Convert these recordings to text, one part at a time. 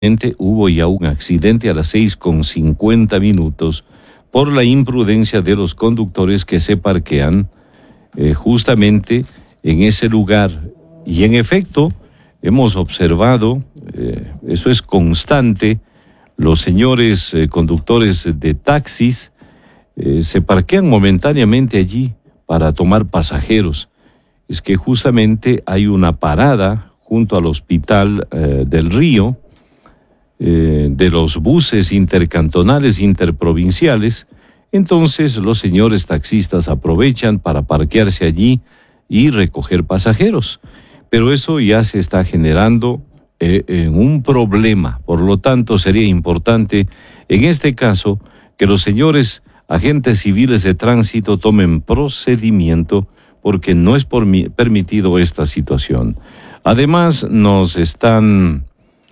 Hubo ya un accidente a las 6:50 por la imprudencia de los conductores que se parquean justamente en ese lugar. Y en efecto, hemos observado, eso es constante, los señores conductores de taxis se parquean momentáneamente allí para tomar pasajeros. Es que justamente hay una parada junto al Hospital del Río, de los buses intercantonales, interprovinciales. Entonces los señores taxistas aprovechan para parquearse allí y recoger pasajeros. Pero eso ya se está generando un problema. Por lo tanto, sería importante, en este caso, que los señores agentes civiles de tránsito tomen procedimiento, porque no es permitido esta situación. Además, nos están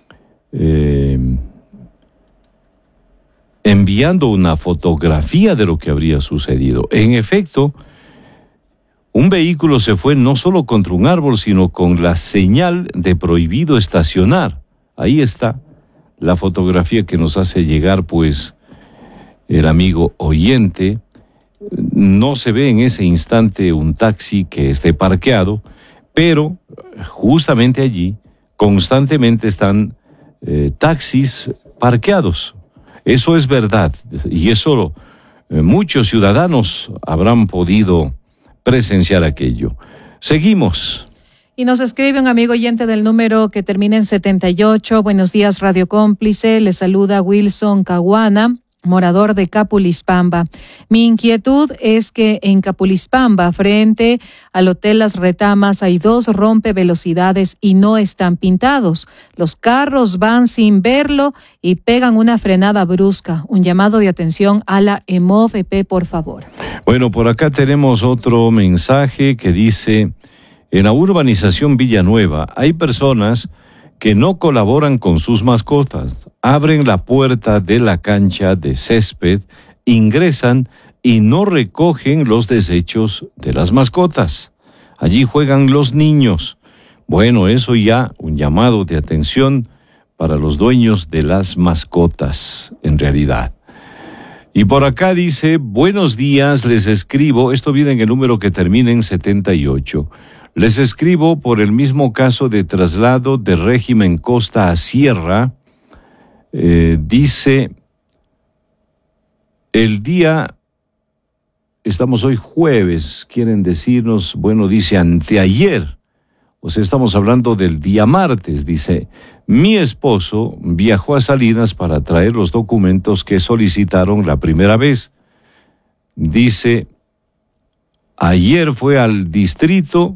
enviando una fotografía de lo que habría sucedido. En efecto, un vehículo se fue no solo contra un árbol, sino con la señal de prohibido estacionar. Ahí está la fotografía que nos hace llegar, pues, el amigo oyente. No se ve en ese instante un taxi que esté parqueado, pero justamente allí constantemente están taxis parqueados. Eso es verdad, y eso muchos ciudadanos habrán podido presenciar aquello. Seguimos. Y nos escribe un amigo oyente del número que termina en 78. Buenos días, Radio Cómplice. Le saluda Wilson Caguana, morador de Capulispamba. Mi inquietud es que en Capulispamba, frente al Hotel Las Retamas, hay 2 rompevelocidades y no están pintados. Los carros van sin verlo y pegan una frenada brusca. Un llamado de atención a la EMOVP, por favor. Bueno, por acá tenemos otro mensaje que dice: en la urbanización Villanueva hay personas que no colaboran con sus mascotas, abren la puerta de la cancha de césped, ingresan y no recogen los desechos de las mascotas. Allí juegan los niños. Bueno, eso ya un llamado de atención para los dueños de las mascotas, en realidad. Y por acá dice: buenos días, les escribo, esto viene en el número que termina en 78. Les escribo por el mismo caso de traslado de régimen costa a sierra. Dice, el día, estamos hoy jueves, quieren decirnos, bueno, dice anteayer, o sea, estamos hablando del día martes. Dice, mi esposo viajó a Salinas para traer los documentos que solicitaron la primera vez. Dice, ayer fue al distrito.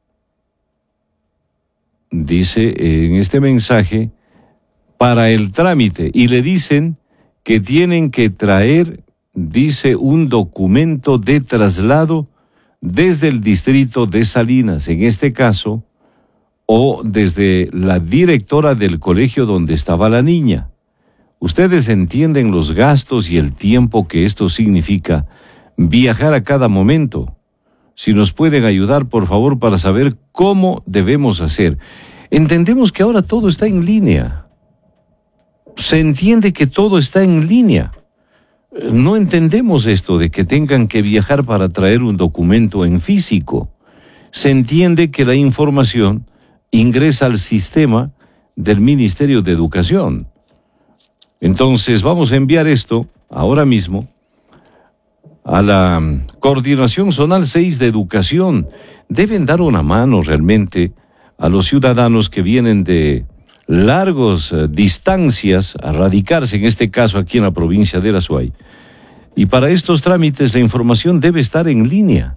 Dice en este mensaje, para el trámite, y le dicen que tienen que traer, dice, un documento de traslado desde el distrito de Salinas, en este caso, o desde la directora del colegio donde estaba la niña. Ustedes entienden los gastos y el tiempo que esto significa, viajar a cada momento. Si nos pueden ayudar, por favor, para saber cómo debemos hacer. Entendemos que ahora todo está en línea. Se entiende que todo está en línea. No entendemos esto de que tengan que viajar para traer un documento en físico. Se entiende que la información ingresa al sistema del Ministerio de Educación. Entonces, vamos a enviar esto ahora mismo a la Coordinación Zonal 6 de Educación. Deben dar una mano realmente a los ciudadanos que vienen de largas distancias a radicarse, en este caso aquí en la provincia de Azuay. Y para estos trámites la información debe estar en línea.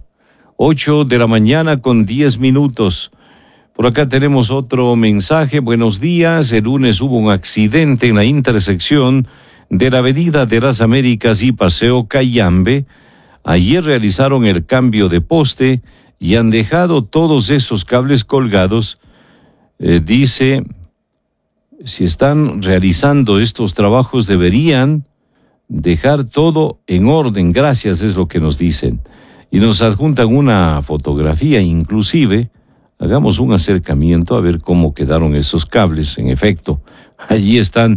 8:10 a.m. Por acá tenemos otro mensaje. Buenos días. El lunes hubo un accidente en la intersección de la Avenida de las Américas y Paseo Cayambe. Ayer realizaron el cambio de poste y han dejado todos esos cables colgados. Dice, si están realizando estos trabajos deberían dejar todo en orden. Gracias, es lo que nos dicen. Y nos adjuntan una fotografía, inclusive. Hagamos un acercamiento a ver cómo quedaron esos cables. En efecto, Allí están